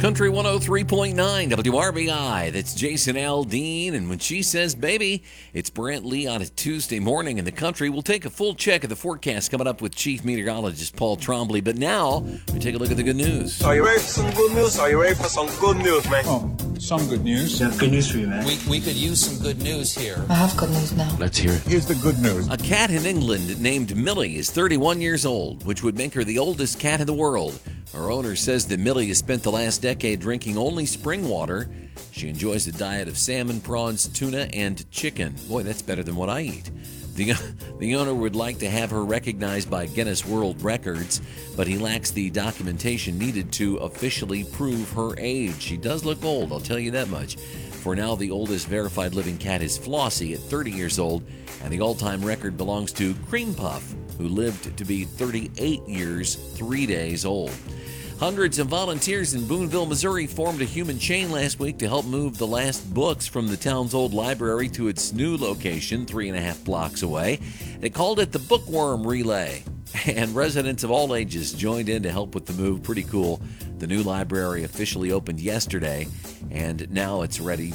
Country 103.9 WRBI. That's Jason Aldean. And when she says baby, it's Brent Lee on a Tuesday morning in the country. We'll take a full check of the forecast coming up with Chief Meteorologist Paul Trombley. But now, we take a look at the good news. Are you ready for some good news? Are you ready for some good news, man? Oh, some good news. I have good news for you, man. We could use some good news here. I have good news now. Let's hear it. Here's the good news. A cat in England named Millie is 31 years old, which would make her the oldest cat in the world. Her owner says that Millie has spent the last decade drinking only spring water. She enjoys a diet of salmon, prawns, tuna, and chicken. Boy, that's better than what I eat. The owner would like to have her recognized by Guinness World Records, but he lacks the documentation needed to officially prove her age. She does look old, I'll tell you that much. For now, the oldest verified living cat is Flossie at 30 years old, and the all-time record belongs to Cream Puff, who lived to be 38 years, 3 days old. Hundreds of volunteers in Boonville, Missouri formed a human chain last week to help move the last books from the town's old library to its new location 3.5 blocks away. They called it the Bookworm Relay, and residents of all ages joined in to help with the move. Pretty cool. The new library officially opened yesterday, and now it's ready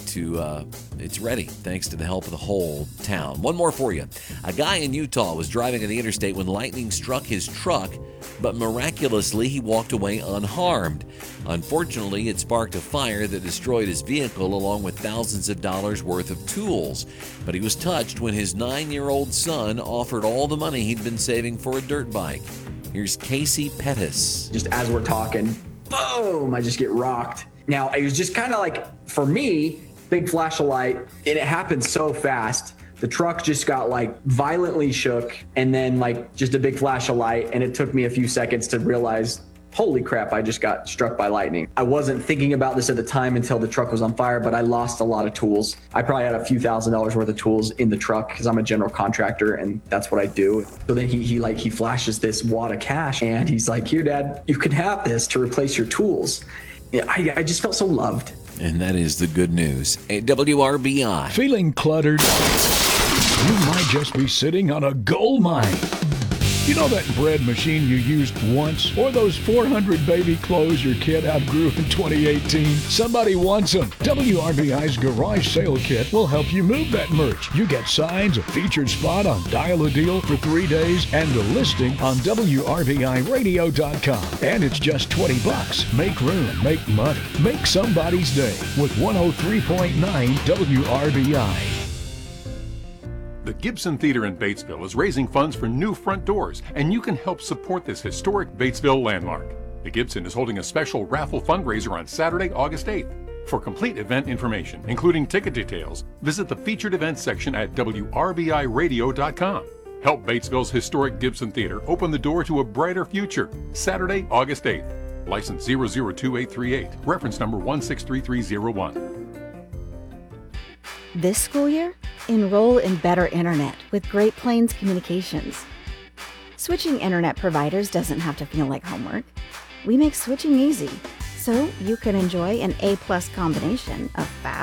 thanks to the help of the whole town. One more for you. A guy in Utah was driving on the interstate when lightning struck his truck, but miraculously he walked away unharmed. Unfortunately, it sparked a fire that destroyed his vehicle along with thousands of dollars worth of tools. But he was touched when his 9-year-old son offered all the money he'd been saving for a dirt bike. Here's Casey Pettis. Just as we're talking, boom, I just get rocked. Now, it was just kind of like, for me, big flash of light, and it happened so fast. The truck just got like violently shook, and then like just a big flash of light, and it took me a few seconds to realize, holy crap, I just got struck by lightning. I wasn't thinking about this at the time until the truck was on fire, but I lost a lot of tools. I probably had a few $1,000s worth of tools in the truck because I'm a general contractor and that's what I do. So then he flashes this wad of cash and he's like, here, Dad, you can have this to replace your tools. I just felt so loved. And that is the good news. At WRBI. Feeling cluttered? You might just be sitting on a gold mine. You know that bread machine you used once? Or those 400 baby clothes your kid outgrew in 2018? Somebody wants them. WRBI's Garage Sale Kit will help you move that merch. You get signs, a featured spot on Dial a Deal for 3 days, and a listing on WRBIRadio.com. And it's just $20. Make room, make money, make somebody's day with 103.9 WRBI. The Gibson Theater in Batesville is raising funds for new front doors, and you can help support this historic Batesville landmark. The Gibson is holding a special raffle fundraiser on Saturday, August 8th. For complete event information, including ticket details, visit the featured events section at WRBIRadio.com. Help Batesville's historic Gibson Theater open the door to a brighter future. Saturday, August 8th. License 002838. Reference number 163301. This school year, enroll in Better Internet with Great Plains Communications. Switching internet providers doesn't have to feel like homework. We make switching easy, so you can enjoy an A-plus combination of fast